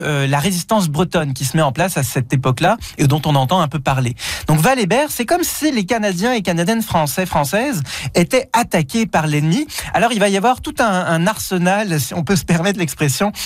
la résistance bretonne qui se met en place à cette époque-là et dont on entend un peu parler. Donc Val-Hébert, c'est comme si les Canadiens et Canadiennes françaises étaient attaqués par l'ennemi. Alors il va y avoir tout un arsenal, si on peut se permettre l'expression,